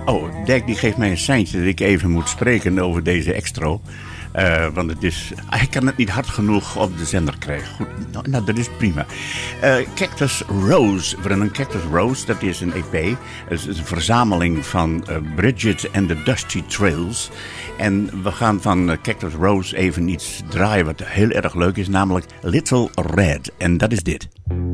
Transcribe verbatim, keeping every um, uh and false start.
Oh, Dirk die geeft mij een seintje dat ik even moet spreken over deze extra. Uh, want het is, hij kan het niet hard genoeg op de zender krijgen. Goed, nou, nou dat is prima. Uh, Cactus Rose, een Cactus Rose, dat is een E P. Het is een verzameling van uh, Bridget and the Dusty Trails. En we gaan van uh, Cactus Rose even iets draaien wat heel erg leuk is, namelijk Little Red. En dat is dit.